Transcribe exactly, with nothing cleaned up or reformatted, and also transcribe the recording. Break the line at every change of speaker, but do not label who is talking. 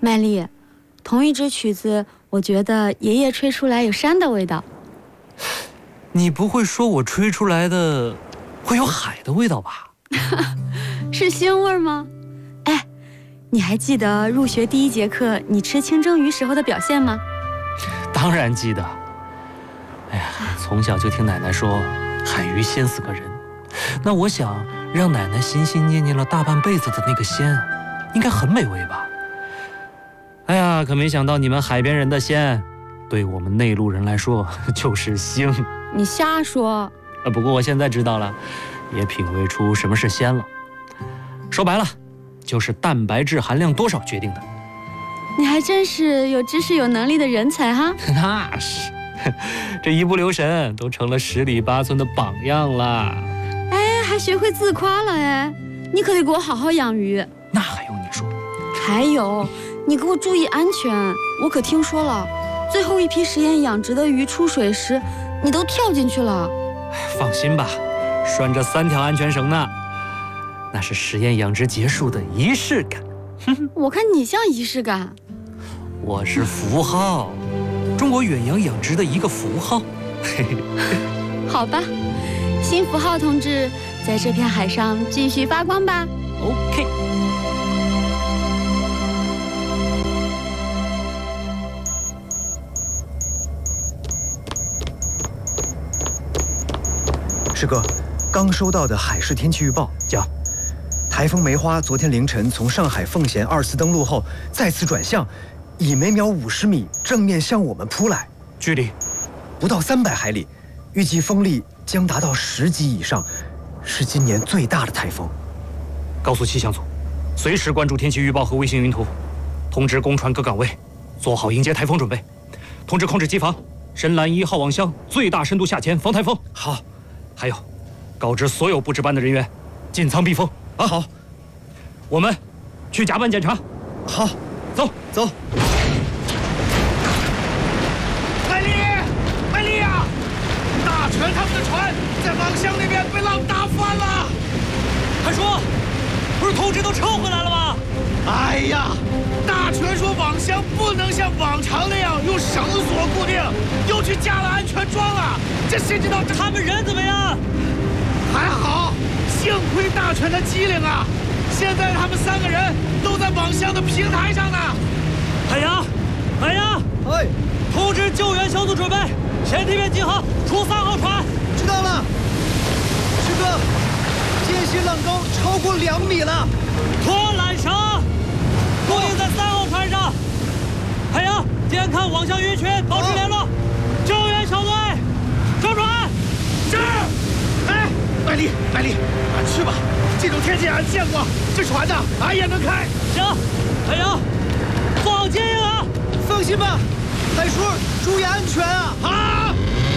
麦丽，同一支曲子，我觉得爷爷吹出来有山的味道。
你不会说我吹出来的会有海的味道吧？
是腥味吗？哎，你还记得入学第一节课你吃清蒸鱼时候的表现吗？
当然记得。哎呀，从小就听奶奶说海鱼鲜死个人，那我想让奶奶心心念念了大半辈子的那个鲜，应该很美味吧？哎呀，可没想到你们海边人的鲜，对我们内陆人来说就是腥。
你瞎说。
呃，不过我现在知道了，也品味出什么是鲜了。说白了，就是蛋白质含量多少决定的。
你还真是有知识有能力的人才哈。
那是，这一不留神都成了十里八村的榜样了。
哎，还学会自夸了哎，你可得给我好好养鱼。
那还用你说？
还有，你给我注意安全，我可听说了，最后一批实验养殖的鱼出水时，你都跳进去了。
放心吧，拴着三条安全绳呢，那是实验养殖结束的仪式感。
我看你像仪式感。
我是符号，中国远洋养殖的一个符号。
好吧，新符号同志，在这片海上继续发光吧。
OK。
师哥，刚收到的海事天气预报，
讲，
台风梅花昨天凌晨从上海奉贤二次登陆后，再次转向，以每秒五十米正面向我们扑来，
距离
不到三百海里，预计风力将达到十级以上，是今年最大的台风。
告诉气象组，随时关注天气预报和卫星云图，通知公船各岗位，做好迎接台风准备。通知控制机房，深蓝一号网箱最大深度下潜防台风。
好。
还有，告知所有布置班的人员，进舱避风。
啊，好。
我们去甲板检查。
好，
走
走。
麦丽，麦丽呀！大全他们的船在网箱那边被浪打翻了。
还说，不是通知都撤回来了吗？
哎呀，大全说网箱不能像往常那样用绳索固定，又去加了安全桩了。这谁知道
他们人怎么样？
还好，幸亏大全的机灵啊！现在他们三个人都在网箱的平台上呢。
海洋，海洋，
哎，
通知救援小组准备，前梯面集合，出三号船。
知道了。师哥，间歇浪高超过两米了，
拖缆绳固定在三号船上。海洋，监看网箱鱼群，保持联络。救援小队，上船。
是。哎，麦丽，麦丽，俺去吧。这种天气俺见过，这船呢，俺也能开。
行，海洋，做好接应啊！
放心吧，海叔，注意安全啊！
好。